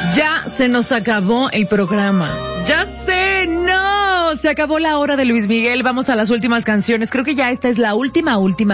Ya se nos acabó el programa. Ya sé, no. Se acabó la hora de Luis Miguel. Vamos a las últimas canciones. Creo que ya esta es la última.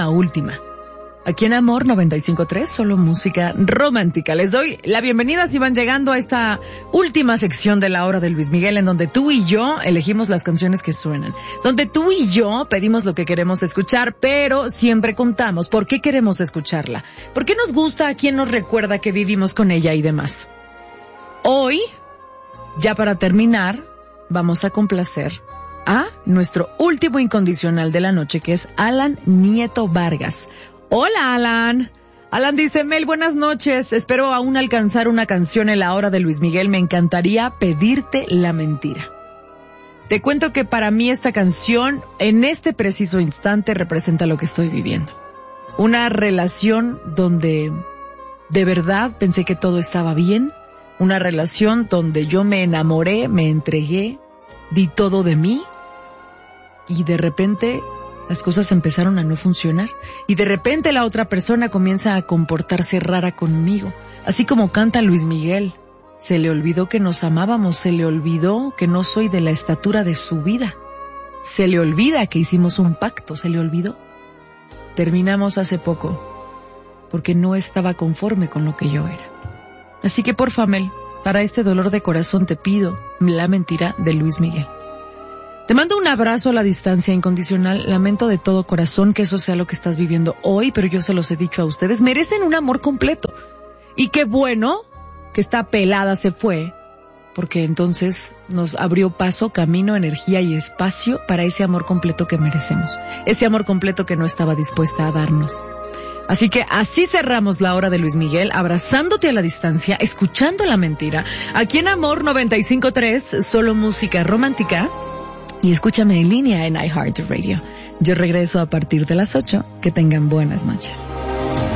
Aquí en Amor 95.3, solo música romántica. Les doy la bienvenida si van llegando a esta última sección de la hora de Luis Miguel, en donde tú y yo elegimos las canciones que suenan. Donde tú y yo pedimos lo que queremos escuchar, pero siempre contamos por qué queremos escucharla. ¿Por qué nos gusta? ¿A quién nos recuerda que vivimos con ella y demás? Hoy, ya para terminar, vamos a complacer a nuestro último incondicional de la noche, que es Alan Nieto Vargas. Hola, Alan. Alan dice, Mel, buenas noches. Espero aún alcanzar una canción en la hora de Luis Miguel. Me encantaría pedirte la mentira. Te cuento que para mí esta canción, en este preciso instante, representa lo que estoy viviendo. Una relación donde de verdad pensé que todo estaba bien. Una relación donde yo me enamoré, me entregué, di todo de mí. Y de repente las cosas empezaron a no funcionar. Y de repente la otra persona comienza a comportarse rara conmigo. Así como canta Luis Miguel. Se le olvidó que nos amábamos, se le olvidó que no soy de la estatura de su vida. Se le olvida que hicimos un pacto, se le olvidó. Terminamos hace poco, porque no estaba conforme con lo que yo era. Así que porfa, Mel, para este dolor de corazón te pido la mentira de Luis Miguel. Te mando un abrazo a la distancia incondicional. Lamento de todo corazón que eso sea lo que estás viviendo hoy, pero yo se los he dicho a ustedes. Merecen un amor completo. Y qué bueno que esta pelada se fue, porque entonces nos abrió paso, camino, energía y espacio para ese amor completo que merecemos. Ese amor completo que no estaba dispuesta a darnos. Así que así cerramos la hora de Luis Miguel, abrazándote a la distancia, escuchando la mentira. Aquí en Amor 95.3, solo música romántica. Y escúchame en línea en iHeartRadio. Yo regreso a partir de las 8. Que tengan buenas noches.